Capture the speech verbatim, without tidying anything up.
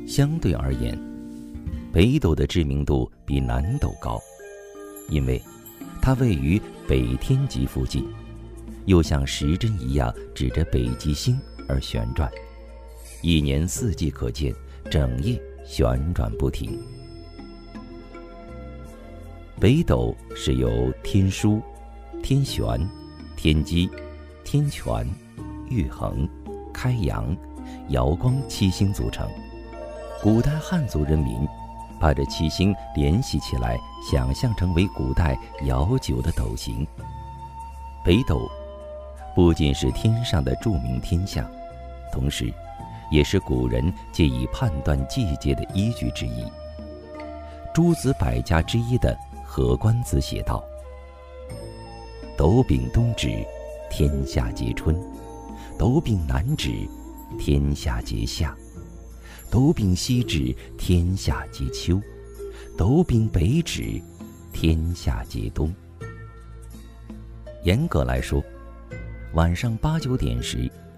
相对而言，北斗的知名度比南斗高，因为它位于北天极附近，又像时针一样指着北极星而旋转，一年四季可见，整夜旋转不停。北斗是由天枢、天璇、天机、天权、玉衡、开阳、瑶光七星组成。古代汉族人民把这七星联系起来，想象成为古代遥久的斗形。北斗不仅是天上的著名天象，同时也是古人借以判断季节的依据之一。诸子百家之一的何官子写道：斗柄东指，天下皆春；斗柄南指，天下皆夏；斗柄西指，天下皆秋；斗柄北指，天下皆冬。严格来说，晚上八九点时